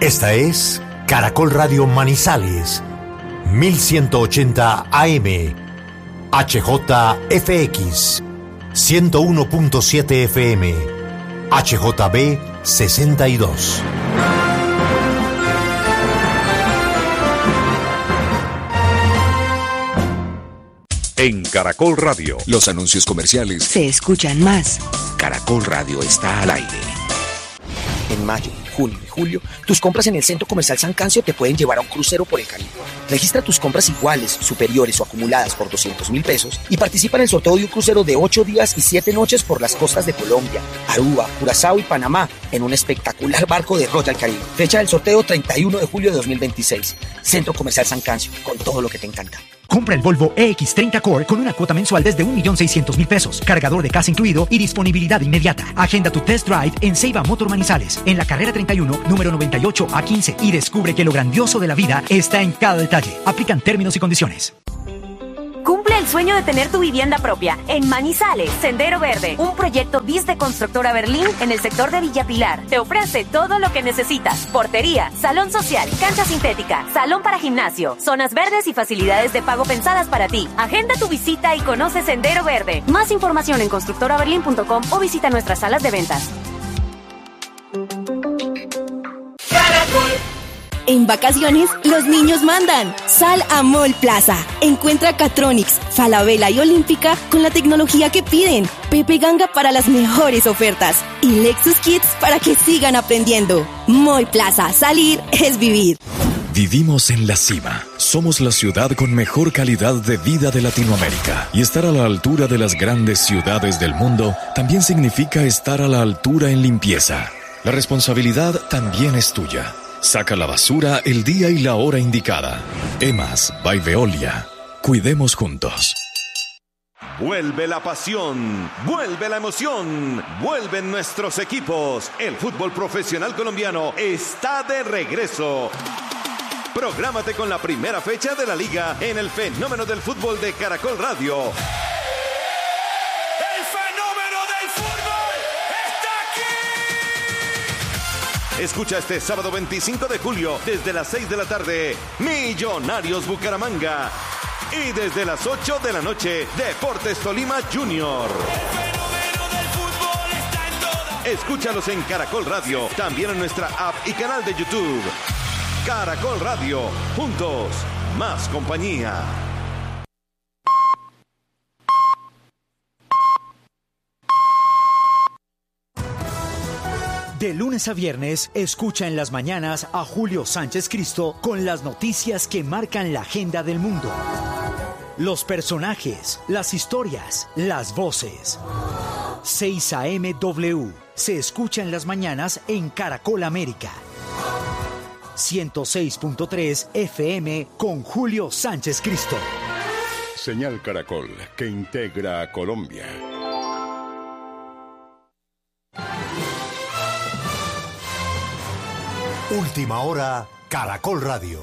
Esta es Caracol Radio Manizales, 1180 AM, HJFX, 101.7 FM, HJB 62. En Caracol Radio, los anuncios comerciales se escuchan más. Caracol Radio está al aire. En mayo, junio y julio, tus compras en el Centro Comercial San Cancio te pueden llevar a un crucero por el Caribe. Registra tus compras iguales, superiores o acumuladas por 200.000 pesos y participa en el sorteo de un crucero de 8 días y 7 noches por las costas de Colombia, Aruba, Curazao y Panamá en un espectacular barco de Royal Caribe. Fecha del sorteo 31 de julio de 2026. Centro Comercial San Cancio, con todo lo que te encanta. Compra el Volvo EX30 Core con una cuota mensual desde 1.600.000 pesos, cargador de casa incluido y disponibilidad inmediata. Agenda tu test drive en Ceiba Motor Manizales, en la carrera 31, número 98 a 15 y descubre que lo grandioso de la vida está en cada detalle. Aplican términos y condiciones. Cumple el sueño de tener tu vivienda propia en Manizales, Sendero Verde, un proyecto BIS de Constructora Berlín en el sector de Villa Pilar. Te ofrece todo lo que necesitas: portería, salón social, cancha sintética, salón para gimnasio, zonas verdes y facilidades de pago pensadas para ti. Agenda tu visita y conoce Sendero Verde. Más información en constructoraberlin.com o visita nuestras salas de ventas. En vacaciones, los niños mandan. Sal a Mall Plaza. Encuentra Catronics, Falabella y Olímpica con la tecnología que piden. Pepe Ganga para las mejores ofertas. Y Lexus Kids para que sigan aprendiendo. Mall Plaza. Salir es vivir. Vivimos en la cima. Somos la ciudad con mejor calidad de vida de Latinoamérica. Y estar a la altura de las grandes ciudades del mundo también significa estar a la altura en limpieza. La responsabilidad también es tuya. Saca la basura el día y la hora indicada. EMAS by Veolia. Cuidemos juntos. Vuelve la pasión, vuelve la emoción, vuelven nuestros equipos. El fútbol profesional colombiano está de regreso. Prográmate con la primera fecha de la liga en el fenómeno del fútbol de Caracol Radio. Escucha este sábado 25 de julio desde las 6 de la tarde, Millonarios Bucaramanga. Y desde las 8 de la noche, Deportes Tolima Junior. Escúchalos en Caracol Radio, también en nuestra app y canal de YouTube. Caracol Radio, juntos, más compañía. De lunes a viernes, escucha en las mañanas a Julio Sánchez Cristo con las noticias que marcan la agenda del mundo. Los personajes, las historias, las voces. 6 AM-W se escucha en las mañanas en Caracol América. 106.3 FM con Julio Sánchez Cristo. Señal Caracol, que integra a Colombia. Última hora, Caracol Radio.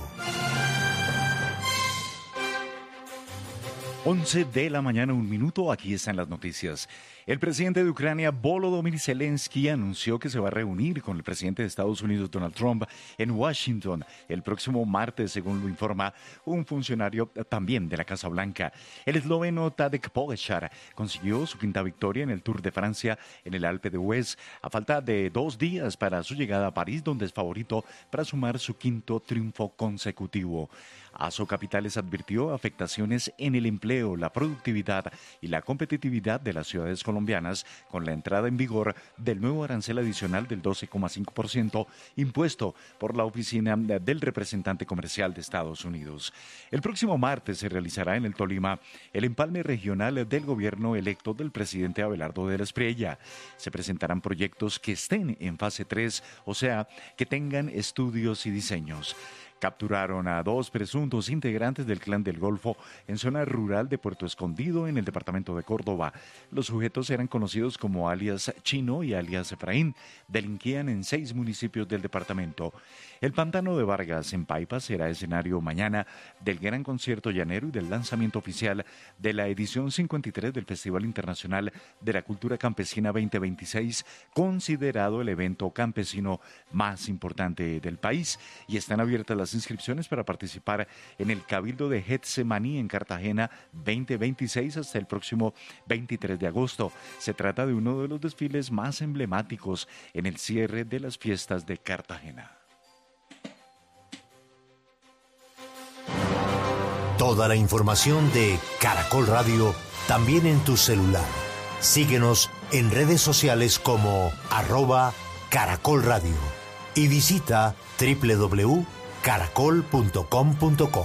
11 de la mañana, 1 minuto, aquí están las noticias. El presidente de Ucrania, Volodymyr Zelensky, anunció que se va a reunir con el presidente de Estados Unidos, Donald Trump, en Washington el próximo martes, según lo informa un funcionario también de la Casa Blanca. El esloveno Tadej Pogačar consiguió su 5ª victoria en el Tour de Francia en el Alpe d'Huez, a falta de 2 días para su llegada a París, donde es favorito para sumar su 5º triunfo consecutivo. Aso Capitales advirtió afectaciones en el empleo, la productividad y la competitividad de las ciudades colombianas con la entrada en vigor del nuevo arancel adicional del 12,5% impuesto por la Oficina del Representante Comercial de Estados Unidos. El próximo martes se realizará en el Tolima el empalme regional del gobierno electo del presidente Abelardo de la Espriella. Se presentarán proyectos que estén en fase 3, o sea, que tengan estudios y diseños. Capturaron a 2 presuntos integrantes del Clan del Golfo en zona rural de Puerto Escondido, en el departamento de Córdoba. Los sujetos eran conocidos como alias Chino y alias Efraín. Delinquían en 6 municipios del departamento. El Pantano de Vargas, en Paipa, será escenario mañana del gran concierto llanero y del lanzamiento oficial de la edición 53 del Festival Internacional de la Cultura Campesina 2026, considerado el evento campesino más importante del país. Y están abiertas las inscripciones para participar en el Cabildo de Getsemaní en Cartagena 2026 hasta el próximo 23 de agosto. Se trata de uno de los desfiles más emblemáticos en el cierre de las fiestas de Cartagena. Toda la información de Caracol Radio también en tu celular. Síguenos en redes sociales como @Caracol Radio y visita www.caracol.com.co.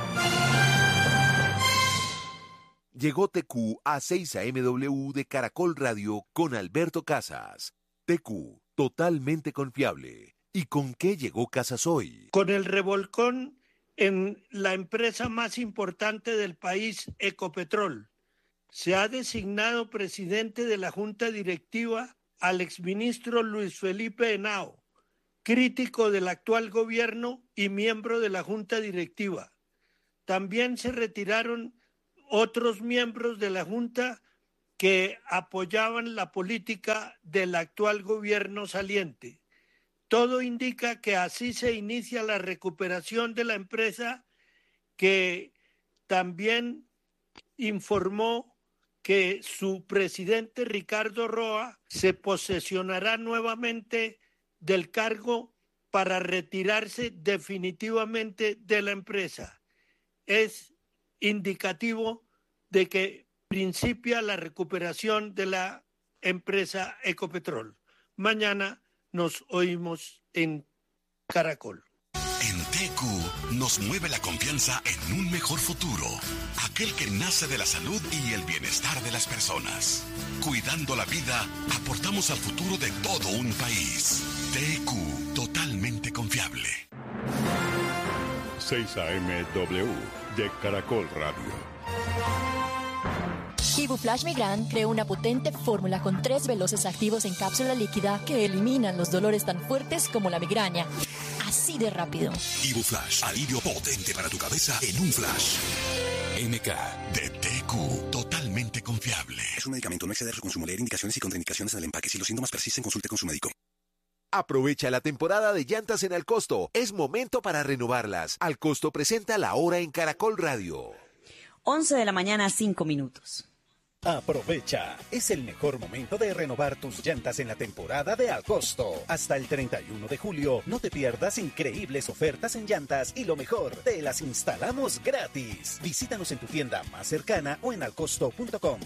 Llegó TQ a 6 AM de Caracol Radio con Alberto Casas. TQ, totalmente confiable. ¿Y con qué llegó Casas hoy? Con el revolcón en la empresa más importante del país, Ecopetrol. Se ha designado presidente de la Junta Directiva al exministro Luis Felipe Henao, crítico del actual gobierno y miembro de la Junta Directiva. También se retiraron otros miembros de la Junta que apoyaban la política del actual gobierno saliente. Todo indica que así se inicia la recuperación de la empresa, que también informó que su presidente Ricardo Roa se posesionará nuevamente del cargo para retirarse definitivamente de la empresa. Es indicativo de que principia la recuperación de la empresa Ecopetrol. Mañana nos oímos en Caracol. En TQ nos mueve la confianza en un mejor futuro, aquel que nace de la salud y el bienestar de las personas. Cuidando la vida, aportamos al futuro de todo un país. TQ, totalmente confiable. 6 AM de Caracol Radio. Ibuflash Migran creó una potente fórmula con 3 veloces activos en cápsula líquida que eliminan los dolores tan fuertes como la migraña. Así de rápido. Ibuflash, alivio potente para tu cabeza en un flash. MK de TQ, totalmente confiable. Es un medicamento, no excede su consumo. Leer indicaciones y contraindicaciones en el empaque. Si los síntomas persisten, consulte con su médico. Aprovecha la temporada de llantas en Alcosto. Es momento para renovarlas. Alcosto presenta La Hora en Caracol Radio. 11 de la mañana, 5 minutos. Aprovecha, es el mejor momento de renovar tus llantas en la temporada de Alcosto. Hasta el 31 de julio, no te pierdas increíbles ofertas en llantas y lo mejor, te las instalamos gratis. Visítanos en tu tienda más cercana o en alcosto.com.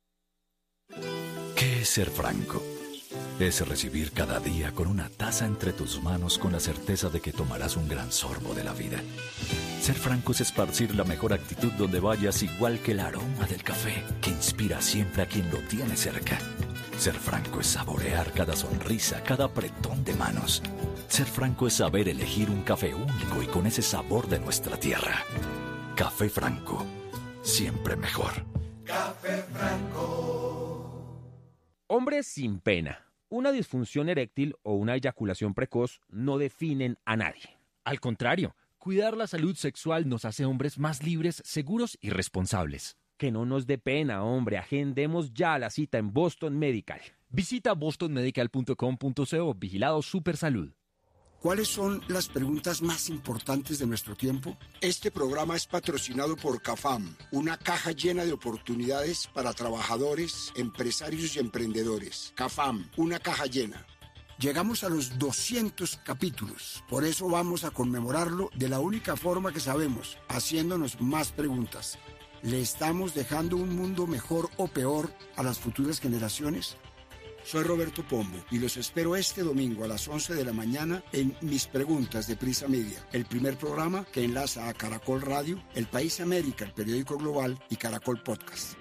¿Qué es ser franco? Es recibir cada día con una taza entre tus manos con la certeza de que tomarás un gran sorbo de la vida. Ser franco es esparcir la mejor actitud donde vayas, igual que el aroma del café, que inspira siempre a quien lo tiene cerca. Ser franco es saborear cada sonrisa, cada apretón de manos. Ser franco es saber elegir un café único y con ese sabor de nuestra tierra. Café Franco, siempre mejor. Café Franco. Hombres sin pena. Una disfunción eréctil o una eyaculación precoz no definen a nadie. Al contrario, cuidar la salud sexual nos hace hombres más libres, seguros y responsables. Que no nos dé pena, hombre. Agendemos ya la cita en Boston Medical. Visita bostonmedical.com.co. Vigilado Supersalud. ¿Cuáles son las preguntas más importantes de nuestro tiempo? Este programa es patrocinado por CAFAM, una caja llena de oportunidades para trabajadores, empresarios y emprendedores. CAFAM, una caja llena. Llegamos a los 200 capítulos, por eso vamos a conmemorarlo de la única forma que sabemos, haciéndonos más preguntas. ¿Le estamos dejando un mundo mejor o peor a las futuras generaciones? Soy Roberto Pombo y los espero este domingo a las 11 de la mañana en Mis Preguntas de Prisa Media, el primer programa que enlaza a Caracol Radio, El País América, el periódico global y Caracol Podcast.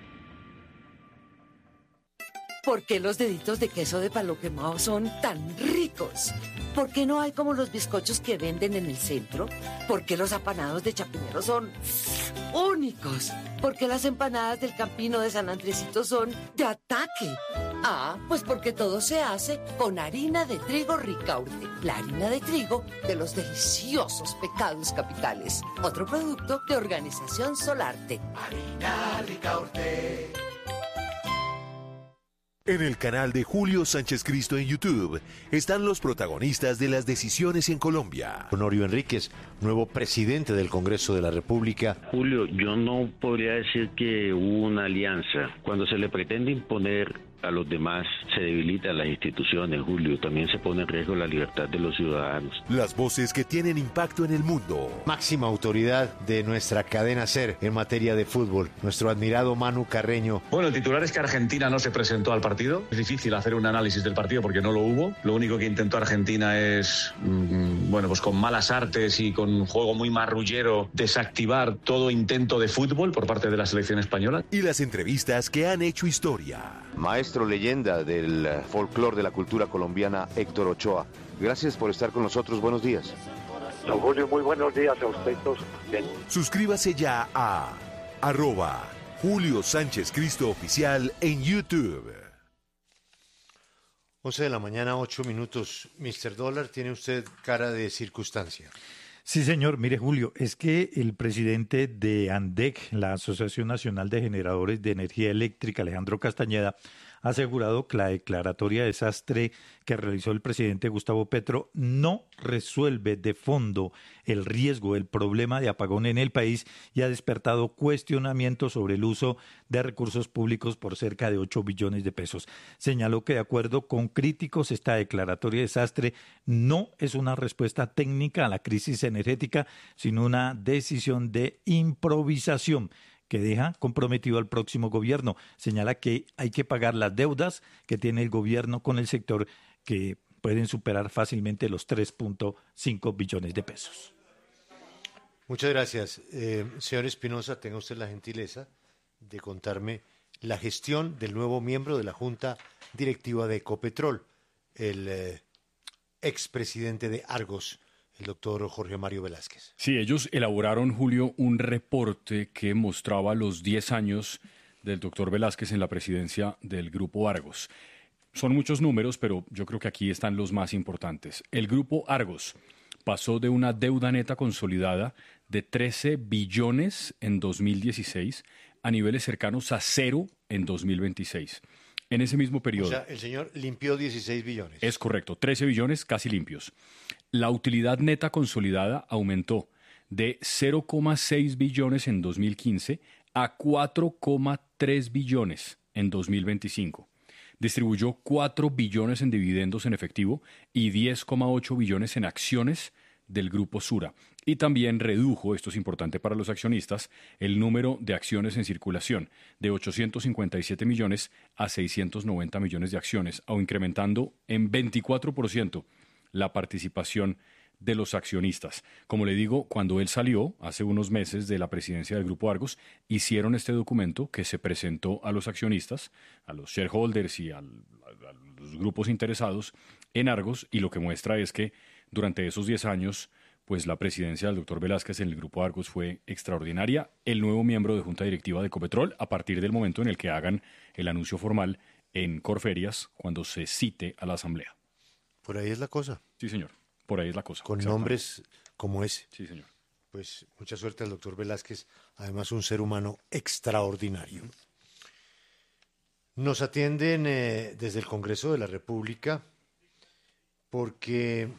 ¿Por qué los deditos de queso de palo quemado son tan ricos? ¿Por qué no hay como los bizcochos que venden en el centro? Porque los apanados de Chapinero son únicos. Porque las empanadas del Campino de San Andresito son de ataque. Pues porque todo se hace con harina de trigo Ricaurte. La harina de trigo de los deliciosos Pecados Capitales. Otro producto de Organización Solarte. Harina Ricaurte. En el canal de Julio Sánchez Cristo en YouTube están los protagonistas de las decisiones en Colombia. Honorio Enríquez, nuevo presidente del Congreso de la República. Julio, yo no podría decir que hubo una alianza. Cuando se le pretende imponer a los demás, se debilitan las instituciones, Julio. También se pone en riesgo la libertad de los ciudadanos. Las voces que tienen impacto en el mundo. Máxima autoridad de nuestra cadena SER en materia de fútbol, nuestro admirado Manu Carreño. Bueno, el titular es que Argentina no se presentó al partido. Es difícil hacer un análisis del partido porque no lo hubo. Lo único que intentó Argentina es, pues con malas artes y con un juego muy marrullero, desactivar todo intento de fútbol por parte de la selección española. Y las entrevistas que han hecho historia. Maestro leyenda del folclore de la cultura colombiana, Héctor Ochoa. Gracias por estar con nosotros. Buenos días. Don Julio, muy buenos días a usted todos. Suscríbase ya a @Julio Sánchez Cristo Oficial en YouTube. 11 de la mañana, 8 minutos. Mr. Dólar, tiene usted cara de circunstancia. Sí, señor. Mire, Julio, es que el presidente de ANDEC, la Asociación Nacional de Generadores de Energía Eléctrica, Alejandro Castañeda, ha asegurado que la declaratoria de desastre que realizó el presidente Gustavo Petro no resuelve de fondo el riesgo, el problema de apagón en el país y ha despertado cuestionamientos sobre el uso de recursos públicos por cerca de 8 billones de pesos. Señaló que de acuerdo con críticos esta declaratoria de desastre no es una respuesta técnica a la crisis energética, sino una decisión de improvisación que deja comprometido al próximo gobierno. Señala que hay que pagar las deudas que tiene el gobierno con el sector, que pueden superar fácilmente los 3.5 billones de pesos. Muchas gracias. Señor Espinosa, tenga usted la gentileza de contarme la gestión del nuevo miembro de la Junta Directiva de Ecopetrol, el expresidente de Argos, el doctor Jorge Mario Velázquez. Sí, ellos elaboraron, Julio, un reporte que mostraba los 10 años del doctor Velázquez en la presidencia del Grupo Argos. Son muchos números, pero yo creo que aquí están los más importantes. El Grupo Argos pasó de una deuda neta consolidada de 13 billones en 2016 a niveles cercanos a cero en 2026. En ese mismo periodo. O sea, el señor limpió 16 billones. Es correcto, 13 billones casi limpios. La utilidad neta consolidada aumentó de 0,6 billones en 2015 a 4,3 billones en 2025. Distribuyó 4 billones en dividendos en efectivo y 10,8 billones en acciones del Grupo Sura. Y también redujo, esto es importante para los accionistas, el número de acciones en circulación de 857 millones a 690 millones de acciones, o incrementando en 24% la participación de los accionistas. Como le digo, cuando él salió hace unos meses de la presidencia del Grupo Argos, hicieron este documento que se presentó a los accionistas, a los shareholders y a los grupos interesados en Argos, y lo que muestra es que durante esos 10 años, pues la presidencia del doctor Velázquez en el Grupo Argos fue extraordinaria. El nuevo miembro de Junta Directiva de Ecopetrol, a partir del momento en el que hagan el anuncio formal en Corferias, cuando se cite a la Asamblea. Por ahí es la cosa. Sí, señor. Por ahí es la cosa. Con nombres como ese. Sí, señor. Pues mucha suerte al doctor Velázquez, además un ser humano extraordinario. Nos atienden desde el Congreso de la República porque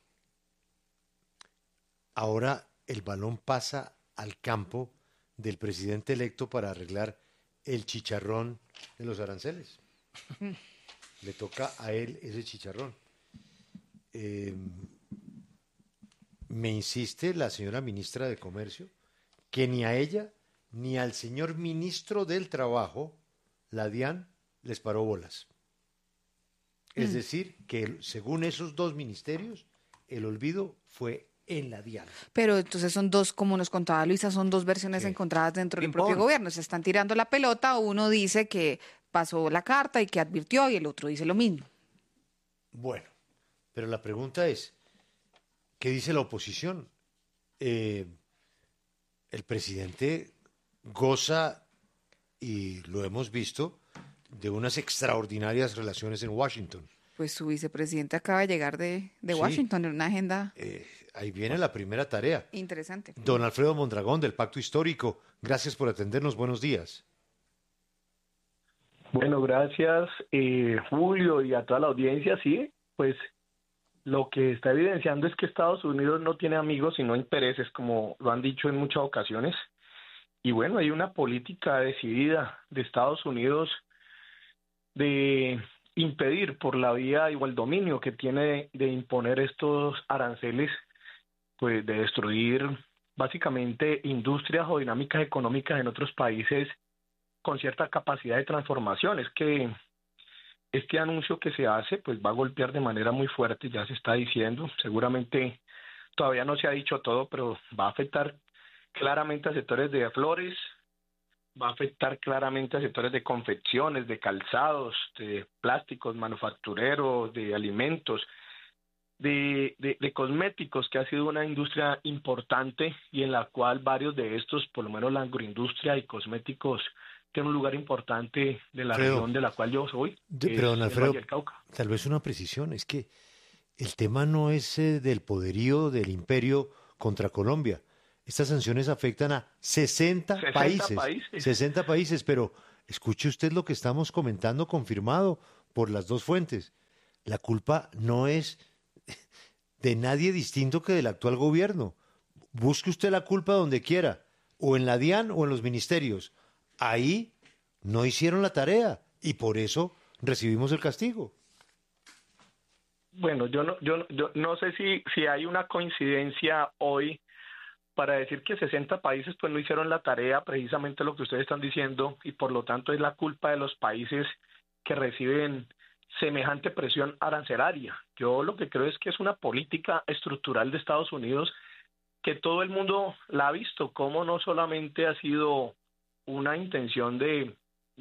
ahora el balón pasa al campo del presidente electo para arreglar el chicharrón de los aranceles. Le toca a él ese chicharrón. Me insiste la señora ministra de Comercio que ni a ella ni al señor ministro del Trabajo, la DIAN, les paró bolas. Es decir, que según esos dos ministerios, el olvido fue en la DIAN. Pero entonces son dos, como nos contaba Luisa, son dos versiones encontradas dentro del propio gobierno. Se están tirando la pelota, uno dice que pasó la carta y que advirtió y el otro dice lo mismo. Bueno, pero la pregunta es, ¿qué dice la oposición? el presidente goza, y lo hemos visto, de unas extraordinarias relaciones en Washington. Pues su vicepresidente acaba de llegar de Washington en una agenda. Ahí viene la primera tarea. Interesante. Don Alfredo Mondragón, del Pacto Histórico, gracias por atendernos. Buenos días. Bueno, gracias, Julio, y a toda la audiencia. Sí, pues lo que está evidenciando es que Estados Unidos no tiene amigos sino intereses, como lo han dicho en muchas ocasiones. Y bueno, hay una política decidida de Estados Unidos de impedir por la vía o el dominio que tiene de imponer estos aranceles, pues de destruir básicamente industrias o dinámicas económicas en otros países con cierta capacidad de transformación. Es que este anuncio que se hace pues va a golpear de manera muy fuerte, ya se está diciendo, seguramente todavía no se ha dicho todo, pero va a afectar claramente a sectores de flores, va a afectar claramente a sectores de confecciones, de calzados, de plásticos, manufactureros, de alimentos, de cosméticos, que ha sido una industria importante y en la cual varios de estos, por lo menos la agroindustria y cosméticos, tienen un lugar importante de la región de la cual yo soy. Pero don Alfredo, tal vez una precisión, es que el tema no es del poderío del imperio contra Colombia. Estas sanciones afectan a 60 países. 60 países, pero escuche usted lo que estamos comentando, confirmado por las dos fuentes. La culpa no es de nadie distinto que del actual gobierno. Busque usted la culpa donde quiera, o en la DIAN o en los ministerios. Ahí no hicieron la tarea y por eso recibimos el castigo. Bueno, yo no sé si hay una coincidencia hoy para decir que 60 países pues no hicieron la tarea, precisamente lo que ustedes están diciendo, y por lo tanto es la culpa de los países que reciben semejante presión arancelaria. Yo lo que creo es que es una política estructural de Estados Unidos que todo el mundo la ha visto, como no solamente ha sido una intención de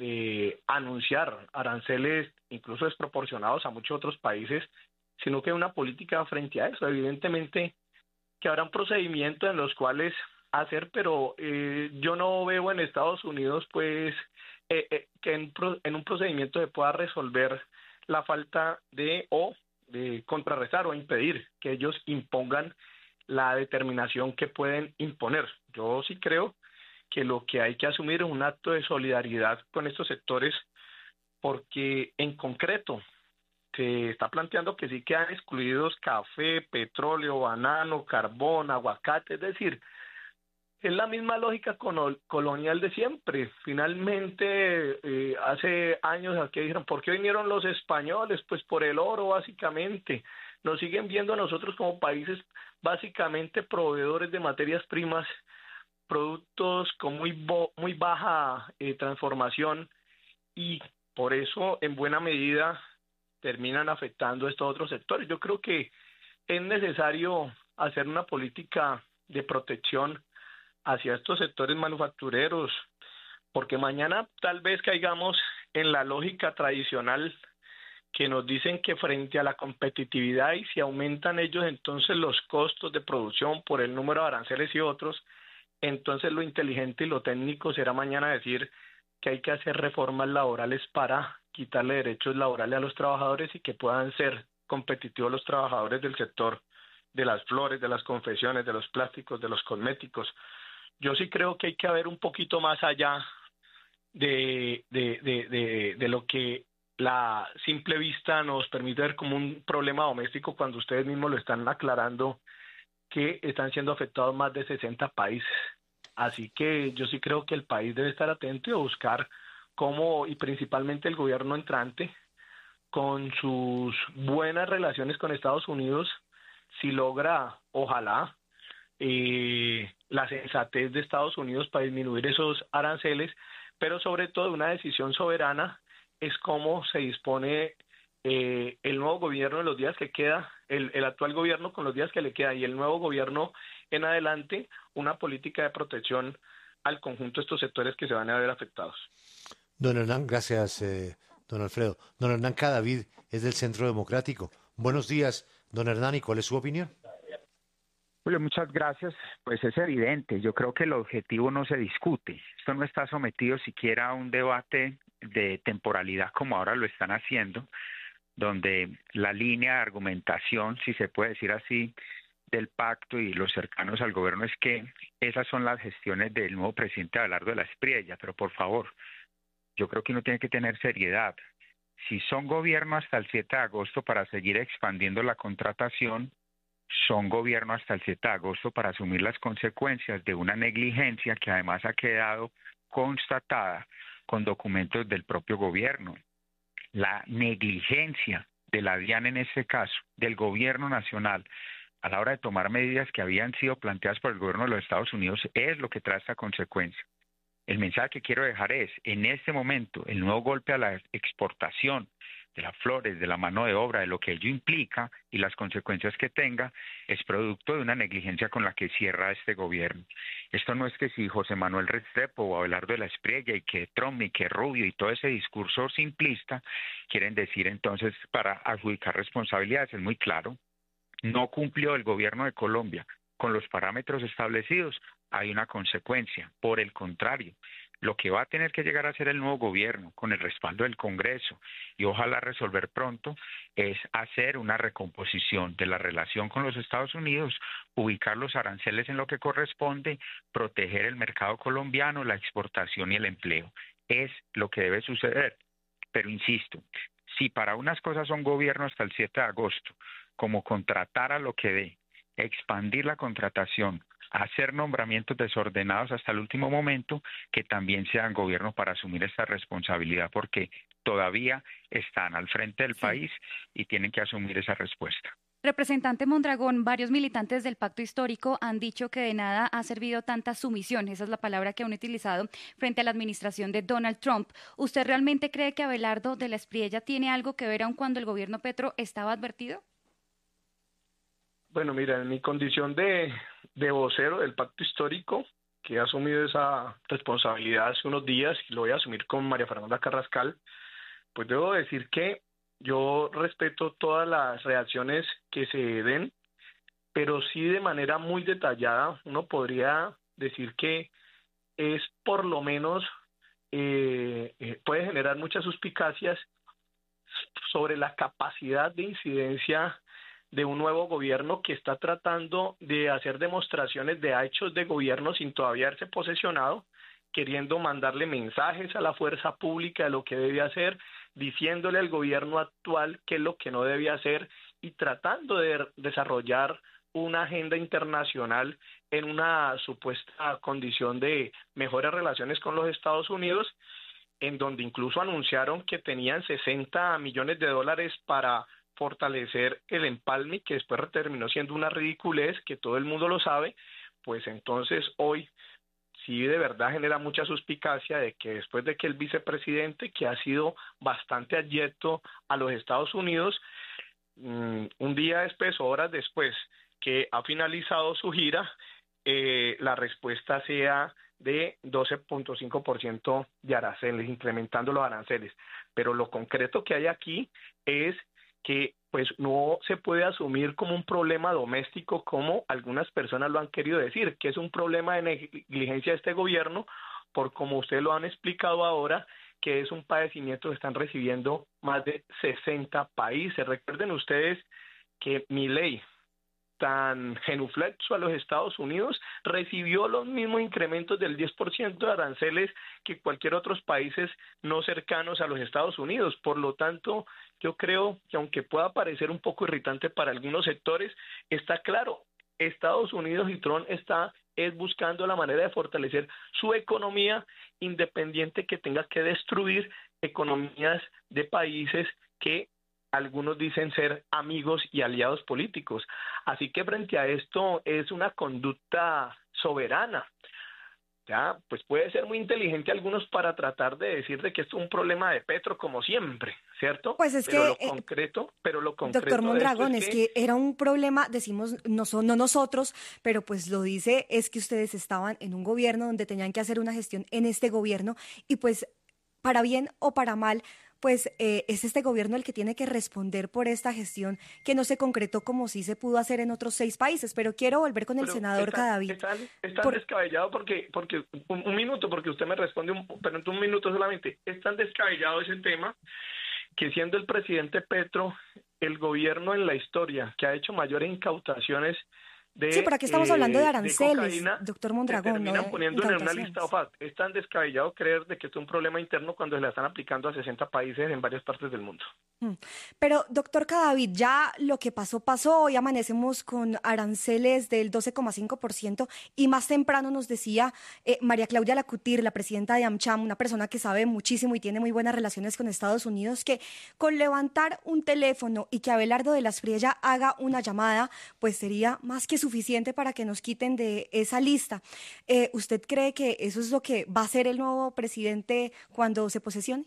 anunciar aranceles incluso desproporcionados a muchos otros países, sino que una política frente a eso. Evidentemente que habrán procedimientos en los cuales hacer, pero yo no veo en Estados Unidos pues que en un procedimiento se pueda resolver la falta de contrarrestar o impedir que ellos impongan la determinación que pueden imponer. Yo sí creo que lo que hay que asumir es un acto de solidaridad con estos sectores, porque en concreto se está planteando que sí quedan excluidos café, petróleo, banano, carbón, aguacate, es decir, es la misma lógica colonial de siempre. Finalmente, hace años aquí dijeron, ¿por qué vinieron los españoles? Pues por el oro, básicamente. Nos siguen viendo a nosotros como países básicamente proveedores de materias primas, productos con muy baja transformación, y por eso en buena medida terminan afectando estos otros sectores. Yo creo que es necesario hacer una política de protección hacia estos sectores manufactureros, porque mañana tal vez caigamos en la lógica tradicional que nos dicen que frente a la competitividad, y si aumentan ellos entonces los costos de producción por el número de aranceles y otros, entonces lo inteligente y lo técnico será mañana decir que hay que hacer reformas laborales para quitarle derechos laborales a los trabajadores y que puedan ser competitivos los trabajadores del sector de las flores, de las confecciones, de los plásticos, de los cosméticos. Yo sí creo que hay que ver un poquito más allá de lo que la simple vista nos permite ver como un problema doméstico, cuando ustedes mismos lo están aclarando, que están siendo afectados más de 60 países. Así que yo sí creo que el país debe estar atento y buscar cómo, y principalmente el gobierno entrante, con sus buenas relaciones con Estados Unidos, si logra, ojalá, la sensatez de Estados Unidos para disminuir esos aranceles, pero sobre todo una decisión soberana es cómo se dispone el nuevo gobierno en los días que queda, el actual gobierno con los días que le queda, y el nuevo gobierno en adelante, una política de protección al conjunto de estos sectores que se van a ver afectados. Don Hernán, gracias, don Alfredo. Don Hernán Cadavid es del Centro Democrático. Buenos días, don Hernán, ¿y cuál es su opinión? Julio, muchas gracias. Pues es evidente, yo creo que el objetivo no se discute. Esto no está sometido siquiera a un debate de temporalidad como ahora lo están haciendo, donde la línea de argumentación, si se puede decir así, del pacto y los cercanos al gobierno es que esas son las gestiones del nuevo presidente Abelardo de la Espriella, pero por favor, yo creo que uno tiene que tener seriedad. Si son gobierno hasta el 7 de agosto para seguir expandiendo la contratación, son gobierno hasta el 7 de agosto para asumir las consecuencias de una negligencia que además ha quedado constatada con documentos del propio gobierno. La negligencia de la DIAN en este caso, del gobierno nacional, a la hora de tomar medidas que habían sido planteadas por el gobierno de los Estados Unidos, es lo que trae esta consecuencia. El mensaje que quiero dejar es, en este momento, el nuevo golpe a la exportación de las flores, de la mano de obra, de lo que ello implica y las consecuencias que tenga, es producto de una negligencia con la que cierra este gobierno. Esto no es que si José Manuel Restrepo o Abelardo de la Espriella y que Trump y que Rubio y todo ese discurso simplista quieren decir entonces para adjudicar responsabilidades, es muy claro. No cumplió el gobierno de Colombia con los parámetros establecidos, hay una consecuencia. Por el contrario, lo que va a tener que llegar a hacer el nuevo gobierno con el respaldo del Congreso y ojalá resolver pronto es hacer una recomposición de la relación con los Estados Unidos, ubicar los aranceles en lo que corresponde, proteger el mercado colombiano, la exportación y el empleo. Es lo que debe suceder. Pero insisto, si para unas cosas son gobierno hasta el 7 de agosto, como contratar a lo que dé, expandir la contratación, hacer nombramientos desordenados hasta el último momento, que también sean gobierno para asumir esta responsabilidad, porque todavía están al frente del país y tienen que asumir esa respuesta. Representante Mondragón, varios militantes del Pacto Histórico han dicho que de nada ha servido tanta sumisión, esa es la palabra que han utilizado frente a la administración de Donald Trump. ¿Usted realmente cree que Abelardo de la Espriella tiene algo que ver aun cuando el gobierno Petro estaba advertido? Bueno, mira, en mi condición de vocero del Pacto Histórico, que he asumido esa responsabilidad hace unos días y lo voy a asumir con María Fernanda Carrascal, pues debo decir que yo respeto todas las reacciones que se den, pero sí de manera muy detallada uno podría decir que es por lo menos, puede generar muchas suspicacias sobre la capacidad de incidencia de un nuevo gobierno que está tratando de hacer demostraciones de hechos de gobierno sin todavía haberse posesionado, queriendo mandarle mensajes a la fuerza pública de lo que debe hacer, diciéndole al gobierno actual qué es lo que no debe hacer y tratando de desarrollar una agenda internacional en una supuesta condición de mejores relaciones con los Estados Unidos, en donde incluso anunciaron que tenían $60 millones para fortalecer el empalme, que después terminó siendo una ridiculez, que todo el mundo lo sabe. Pues entonces hoy sí de verdad genera mucha suspicacia de que después de que el vicepresidente, que ha sido bastante adyecto a los Estados Unidos, un día después, horas después que ha finalizado su gira, la respuesta sea de 12.5% de aranceles, incrementando los aranceles. Pero lo concreto que hay aquí es que pues no se puede asumir como un problema doméstico como algunas personas lo han querido decir, que es un problema de negligencia de este gobierno, por como ustedes lo han explicado ahora, que es un padecimiento que están recibiendo más de 60 países. Recuerden ustedes que Milei, tan genuflexo a los Estados Unidos, recibió los mismos incrementos del 10% de aranceles que cualquier otros países no cercanos a los Estados Unidos. Por lo tanto, yo creo que aunque pueda parecer un poco irritante para algunos sectores, está claro, Estados Unidos y Trump está buscando la manera de fortalecer su economía, independiente que tenga que destruir economías de países que algunos dicen ser amigos y aliados políticos. Así que frente a esto es una conducta soberana. Ya, pues puede ser muy inteligente algunos para tratar de decir de que esto es un problema de Petro como siempre, ¿cierto? Pues es pero que lo concreto doctor Mondragón, es que era un problema, decimos no nosotros, pero pues lo dice es que ustedes estaban en un gobierno donde tenían que hacer una gestión en este gobierno y pues para bien o para mal, pues es este gobierno el que tiene que responder por esta gestión que no se concretó como sí se pudo hacer en otros 6 países. Pero quiero volver con el senador Cadavid. Es tan descabellado porque un minuto, porque usted me responde, pero un minuto solamente. Es tan descabellado ese tema que siendo el presidente Petro el gobierno en la historia que ha hecho mayores incautaciones sí, pero aquí estamos hablando de aranceles, cocaína, doctor Mondragón. Terminan poniéndolo en una lista OFAC. Es tan descabellado creer de que es un problema interno cuando se la están aplicando a 60 países en varias partes del mundo. Pero, doctor Cadavid, ya lo que pasó, hoy amanecemos con aranceles del 12,5% y más temprano nos decía María Claudia Lacutir, la presidenta de AmCham, una persona que sabe muchísimo y tiene muy buenas relaciones con Estados Unidos, que con levantar un teléfono y que Abelardo de la Espriella haga una llamada, pues sería más que suficiente para que nos quiten de esa lista. ¿Usted cree que eso es lo que va a hacer el nuevo presidente cuando se posesione?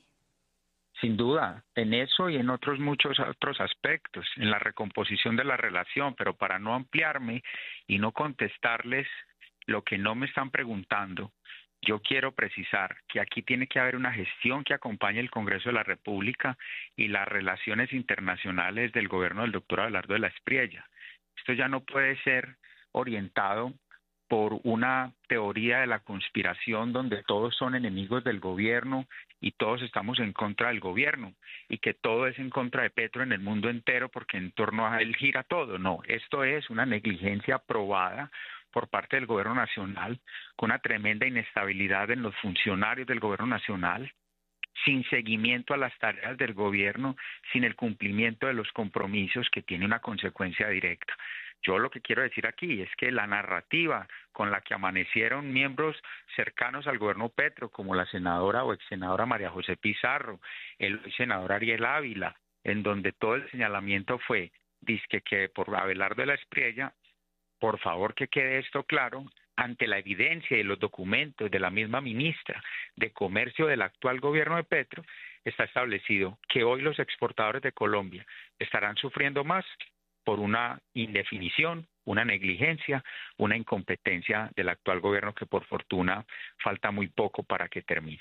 Sin duda, en eso y en muchos otros aspectos, en la recomposición de la relación, pero para no ampliarme y no contestarles lo que no me están preguntando, yo quiero precisar que aquí tiene que haber una gestión que acompañe el Congreso de la República y las relaciones internacionales del gobierno del doctor Abelardo de la Espriella. Esto ya no puede ser orientado por una teoría de la conspiración donde todos son enemigos del gobierno y todos estamos en contra del gobierno y que todo es en contra de Petro en el mundo entero porque en torno a él gira todo. No, esto es una negligencia probada por parte del gobierno nacional, con una tremenda inestabilidad en los funcionarios del gobierno nacional, sin seguimiento a las tareas del gobierno, sin el cumplimiento de los compromisos que tiene una consecuencia directa. Yo lo que quiero decir aquí es que la narrativa con la que amanecieron miembros cercanos al gobierno Petro, como la senadora o exsenadora María José Pizarro, el senador Ariel Ávila, en donde todo el señalamiento fue, dizque que por Abelardo de la Espriella, por favor que quede esto claro, ante la evidencia y los documentos de la misma ministra de Comercio del actual gobierno de Petro, está establecido que hoy los exportadores de Colombia estarán sufriendo más por una indefinición, una negligencia, una incompetencia del actual gobierno que por fortuna falta muy poco para que termine.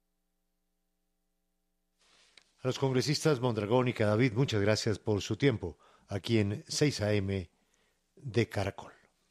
A los congresistas Mondragón y Cadavid, muchas gracias por su tiempo aquí en 6 AM de Caracol.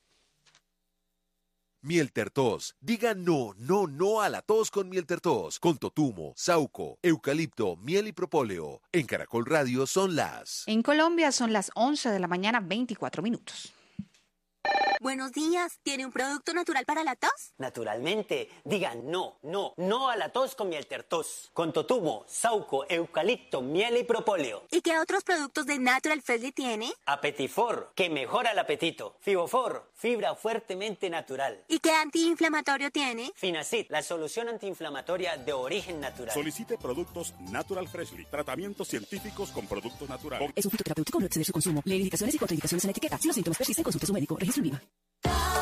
Mieltertos. Diga no, no, no a la tos con Mieltertos. Con totumo, sauco, eucalipto, miel y propóleo. En Caracol Radio son las... En Colombia son las 11 de la mañana, 24 minutos. Buenos días. ¿Tiene un producto natural para la tos? Naturalmente. Diga no, no, no a la tos con Mieltertos. Con totumo, sauco, eucalipto, miel y propóleo. ¿Y qué otros productos de Natural Freshly tiene? Apetifor, que mejora el apetito. Fibofor, fibra fuertemente natural. ¿Y qué antiinflamatorio tiene? Finacid, la solución antiinflamatoria de origen natural. Solicite productos Natural Freshly. Tratamientos científicos con productos naturales. Es un fitoterapéutico, no exceder su consumo. Lee indicaciones y contraindicaciones en la etiqueta. Si los síntomas persisten, consulte a su médico. Registro en Viva.